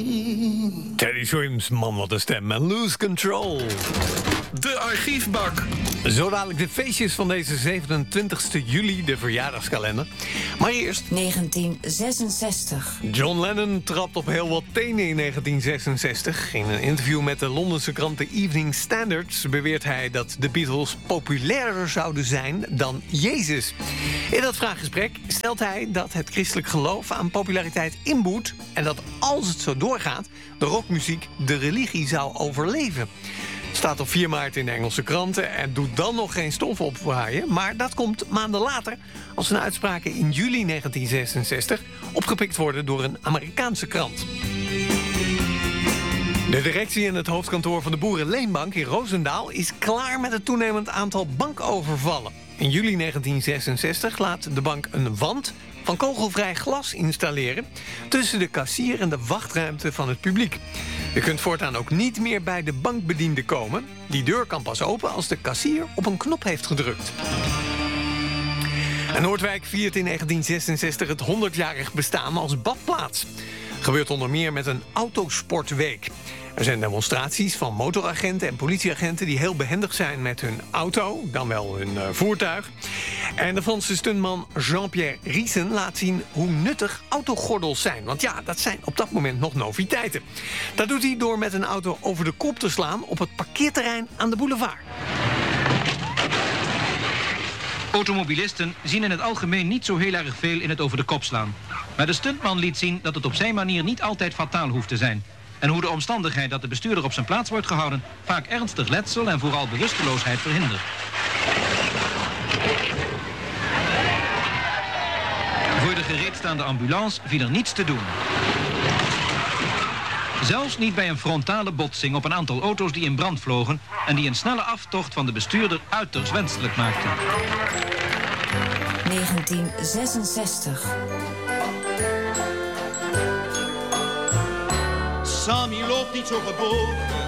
Teddy Swims, man wat een stem. En Lose Control. De archiefbak. Zo dadelijk de feestjes van deze 27 juli, de verjaardagskalender. Maar eerst... 1966. John Lennon trapt op heel wat tenen in 1966. In een interview met de Londense krant The Evening Standard beweert hij dat de Beatles populairder zouden zijn dan Jezus. In dat vraaggesprek stelt hij dat het christelijk geloof aan populariteit inboet en dat als het zo doorgaat, de rockmuziek de religie zou overleven. Staat op 4 maart in de Engelse kranten en doet dan nog geen stof opwaaien. Maar dat komt maanden later als zijn uitspraken in juli 1966 opgepikt worden door een Amerikaanse krant. De directie in het hoofdkantoor van de Boerenleenbank in Roosendaal is klaar met het toenemend aantal bankovervallen. In juli 1966 laat de bank een wand van kogelvrij glas installeren tussen de kassier en de wachtruimte van het publiek. Je kunt voortaan ook niet meer bij de bankbediende komen. Die deur kan pas open als de kassier op een knop heeft gedrukt. En Noordwijk viert in 1966 het 100-jarig bestaan als badplaats. Gebeurt onder meer met een autosportweek. Er zijn demonstraties van motoragenten en politieagenten die heel behendig zijn met hun auto, dan wel hun voertuig. En de Franse stuntman Jean-Pierre Riesen laat zien hoe nuttig autogordels zijn. Want ja, dat zijn op dat moment nog noviteiten. Dat doet hij door met een auto over de kop te slaan op het parkeerterrein aan de boulevard. Automobilisten zien in het algemeen niet zo heel erg veel in het over de kop slaan. Maar de stuntman liet zien dat het op zijn manier niet altijd fataal hoeft te zijn. En hoe de omstandigheid dat de bestuurder op zijn plaats wordt gehouden vaak ernstig letsel en vooral bewusteloosheid verhindert. Voor de gereedstaande ambulance viel er niets te doen. Zelfs niet bij een frontale botsing op een aantal auto's die in brand vlogen en die een snelle aftocht van de bestuurder uiterst wenselijk maakten. 1966. Sammy loopt niet zo gebogen.